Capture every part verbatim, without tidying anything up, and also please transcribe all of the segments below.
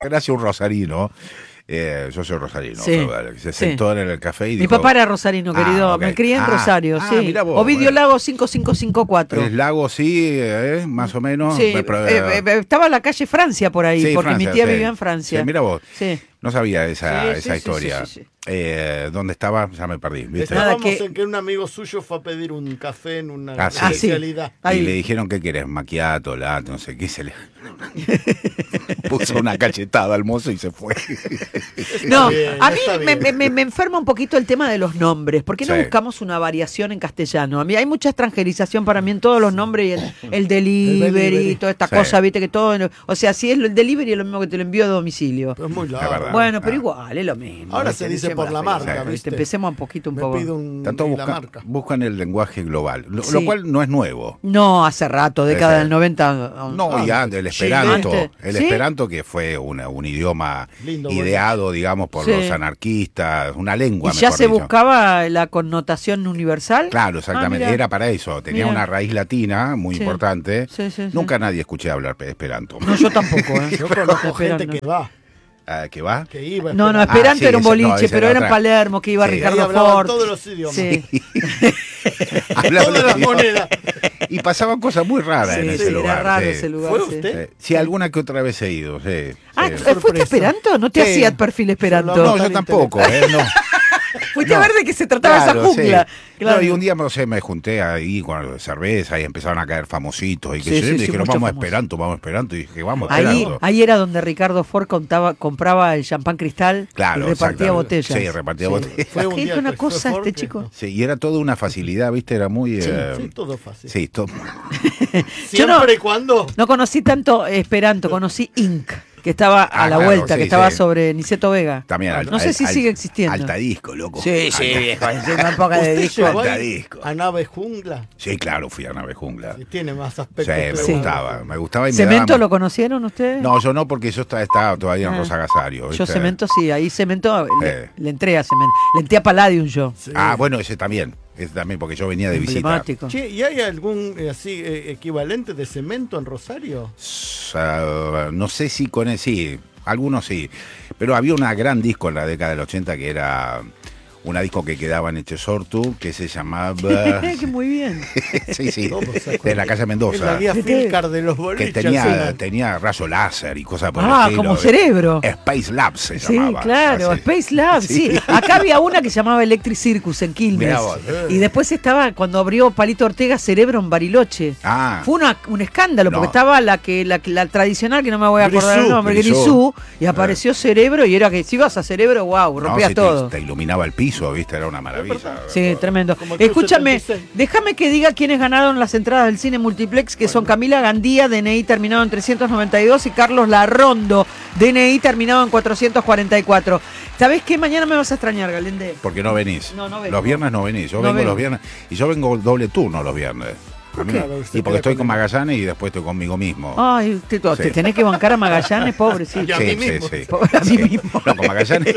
Gracias a un rosarino. Eh, yo soy rosarino, Sí, se sentó sí. en el café y Mi dijo... papá era rosarino, querido. Ah, okay. Me crié en ah, Rosario, ah, sí. Mirá vos, Ovidio bueno. Lago cinco cinco cinco cuatro. El lago, sí, eh, más o menos. Sí, Pero, eh, eh, estaba la calle Francia por ahí, sí, porque Francia, mi tía sí. vivía en Francia. Sí, mira vos. Sí. No sabía esa, Sí, esa sí, sí, historia. sí, sí, sí. Eh, ¿Dónde estaba? Ya me perdí. ¿viste? Nada, Estábamos que- en que un amigo suyo fue a pedir un café en una Ah, sí. especialidad. Y Ahí. le dijeron, ¿qué querés? Macchiato, latte, no sé qué. Se le puso una cachetada al mozo y se fue. No, bien, a mí está me, bien. me- me enferma un poquito el tema de los nombres. ¿Por qué no Sí. buscamos una variación en castellano? A mí hay mucha extranjerización para mí en todos los nombres y el, el delivery, El delivery. toda esta Sí. cosa, viste que todo. O sea, si es el delivery es lo mismo que te lo envío a domicilio. Pero es muy La largo. verdad. Bueno, pero Ah. igual, es lo mismo. Ahora ¿viste? se dice Diciembre por la las marca, felices, ¿viste? Empecemos un poquito un Me poco. pido un Tanto y la busca- marca. buscan el lenguaje global, lo, Sí. lo cual no es nuevo. No, hace rato, década Ese- del noventa. No, Ah, y antes, el Chile. esperanto, Antes. el ¿Sí? esperanto que fue una, un idioma Lindo, ideado, digamos, por Sí. los anarquistas, una lengua, ¿Y ya mejor se dicho. buscaba la connotación universal? Claro, exactamente, Ah, mirá. era para eso, tenía Mirá. una raíz latina muy Sí. importante. Sí, sí, sí. Nunca nadie escuché hablar esperanto. No, yo tampoco, ¿eh? Yo conozco gente Esperando. que va, Ah, ¿Qué va? que iba. No, no, esperando. Esperanto sí, era un ese- no, boliche, ese pero era era en otra. Palermo, que iba Sí. Ahí Ricardo hablaban Ford. todos los idiomas. Sí, Hablaban Todas las los- monedas. Y pasaban cosas muy raras en sí, ese sí, lugar. era raro sí. ese lugar. ¿Fue sí. usted? Sí, sí, alguna que otra vez he ido, sí. Ah, sí. ¿fuiste a Sorpresa. Esperanto? ¿No te Sí. hacía perfil Esperanto? Yo No, tan yo tampoco, ¿eh? No. Fuiste No. a ver de qué se trataba Claro, esa jungla. sí. Claro. No, y un día no sé, me junté ahí con cerveza y empezaron a caer famositos y que Sí, sé, sí, y sí, dijeron, muchos vamos a famosos. Esperanto, vamos a Esperanto, y dije, vamos a Ahí, Esperanto. ahí era donde Ricardo Ford contaba, compraba el champán cristal Claro, y repartía exactamente. botellas. Sí, repartía botellas. Fue un ¿Qué día es una que fue cosa este Ford que- chico? Sí, y era toda una facilidad, ¿viste? Era muy... eh, Sí, todo fácil. sí, todo... Yo no- Siempre y cuando. No conocí tanto Esperanto, conocí Inc, que estaba a Ah, la claro, vuelta, sí, que estaba sí. sobre Niceto Vega. También al- No sé al- si al- sigue existiendo. Altadisco, loco. Sí, sí, Alta- viejo, es una época de ¿Usted disco. llegó ahí Altadisco. a Nave Jungla? Sí, claro, fui a Nave Jungla. Y tiene más Sí, aspectos. me que Sí. una- gustaba, me gustaba y me ¿Cemento daba- lo conocieron ustedes? No, yo no, porque yo estaba, estaba todavía en Ah. Rosa Gasario. Yo ¿viste? Cemento sí, ahí Cemento le, Eh. le entré a Cemento. Le entré a Palladium yo. Sí. Ah, bueno, ese también. Ese también, porque yo venía de visita. Emblemático. Che, ¿y hay algún eh, así eh, equivalente de cemento en Rosario? S- ah, no sé si con el, sí, algunos sí. Pero había una gran disco en la década del ochenta que era una disco que quedaba en Echesortu, que se llamaba... Que muy bien. sí, sí, Todos se de acuerdan. la calle Es la Mendoza. guía Filcar de los Que boliches. tenía, sí. tenía rayo láser y cosas por el Ah, estilo. como Cerebro. Space Labs se Sí, llamaba. claro, así. Space Lab, sí. Sí. Acá había una que se llamaba Electric Circus en Quilmes. Mirá vos. Y después estaba, cuando abrió Palito Ortega, Cerebro en Bariloche. Ah. Fue una- un escándalo, porque No. estaba la que la, la tradicional, que no me voy a acordar Grisú, el nombre, Grisú. Grisú, y apareció Cerebro, y era que si ibas a Cerebro, wow, No, rompías sí, todo. Te, te iluminaba el piso, ¿viste? Era una maravilla. Sí, tremendo. Como el Club Escúchame, setenta y seis. déjame que diga quiénes ganaron las entradas del cine multiplex, que son Camila Gandía, D N I terminado en trescientos noventa y dos, y Carlos Larrondo, D N I terminado en cuatrocientos cuarenta y cuatro. ¿Sabés qué? Mañana me vas a extrañar, Galende. Porque no venís. No, no vengo. Los viernes no venís. Yo No vengo vengo. los viernes. Y yo vengo doble turno los viernes. A mí- Claro, usted y porque queda estoy con con el- Magallanes y después estoy conmigo mismo. Ay, te, te Sí. tenés que bancar a Magallanes, pobrecito. Y a sí, mí sí, mismo. sí. Pobre a mí mismo. No, con Magallanes.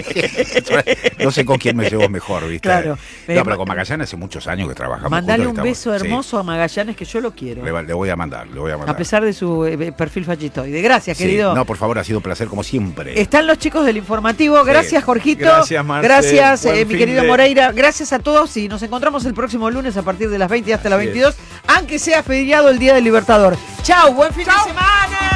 no sé con quién me llevo mejor, ¿viste? Claro. No, Eh, pero con Magallanes hace muchos años que trabajamos. Mandale un juntos y beso estamos- sí. hermoso a Magallanes, que yo lo quiero. Le, va- le voy a mandar, le voy a mandar. A pesar de su eh, perfil fascistoide. Gracias, Sí. querido. No, por favor, ha sido un placer como siempre. Están los chicos del informativo. Gracias, Jorgito. Gracias, Marce. Gracias, Buen eh, mi fin querido de- Moreira. Gracias a todos y nos encontramos el próximo lunes a partir de las veinte y hasta las Así es. veintidós, aunque sea feriado el Día del Libertador. Chau, buen fin de semana.